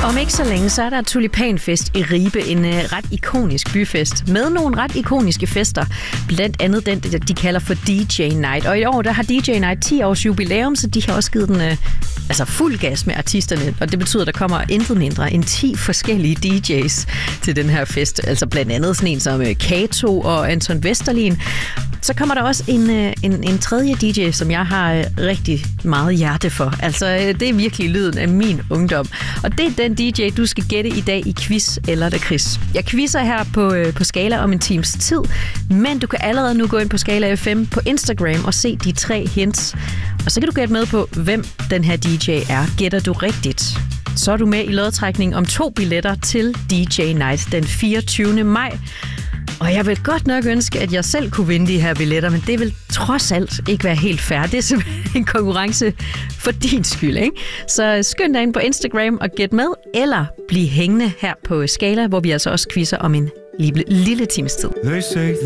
Om ikke så længe, så er der tulipanfest i Ribe, en ret ikonisk byfest, med nogle ret ikoniske fester. Blandt andet den, de kalder for DJ Night. Og i år, der har DJ Night 10 års jubilæum, så de har også givet den fuld gas med artisterne. Og det betyder, at der kommer intet mindre end 10 forskellige DJ's til den her fest. Altså blandt andet sådan en som Kato og Anton Vesterlin. Så kommer der også en tredje DJ, som jeg har rigtig meget hjerte for. Altså, det er virkelig lyden af min ungdom. Og det er den DJ, du skal gætte i dag i Quiz eller Lakrids. Jeg quizzer her på Skala om en times tid, men du kan allerede nu gå ind på Skala FM på Instagram og se de 3 hints. Og så kan du gætte med på, hvem den her DJ er. Gætter du rigtigt, så er du med i lodtrækning om 2 billetter til DJ Night den 24. maj. Og jeg vil godt nok ønske, at jeg selv kunne vinde de her billetter, men det vil trods alt ikke være helt fair. Det er simpelthen en konkurrence for din skyld, ikke? Så skynd dig ind på Instagram og gæt med, eller bliv hængende her på Skala, hvor vi altså også quizzer om en lille times tid.